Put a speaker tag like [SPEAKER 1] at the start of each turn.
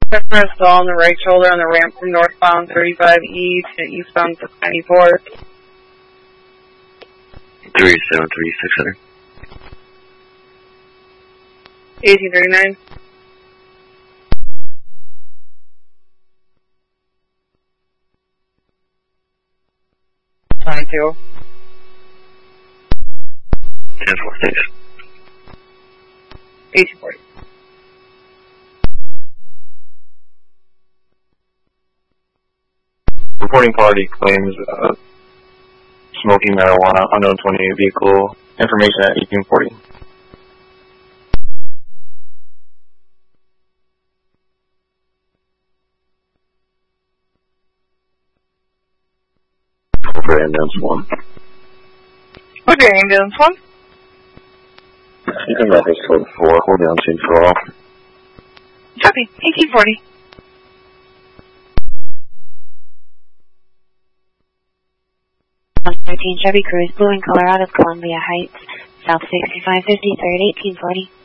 [SPEAKER 1] Customer stall on the right shoulder on the ramp from northbound 35E to eastbound 94.
[SPEAKER 2] 373600.
[SPEAKER 1] 1839. Two.
[SPEAKER 2] 10-4, thanks.
[SPEAKER 1] 1840.
[SPEAKER 3] Reporting party claims smoking marijuana, unknown 28 vehicle, information at 1840.
[SPEAKER 2] For ambulance 1.
[SPEAKER 1] Okay, ambulance 1.
[SPEAKER 2] You can reference code 4, hold down scene for all.
[SPEAKER 1] Copy, 1840.
[SPEAKER 4] On 13 Chevy Cruise, blue in Colorado, Columbia Heights, South 6553 at 1840.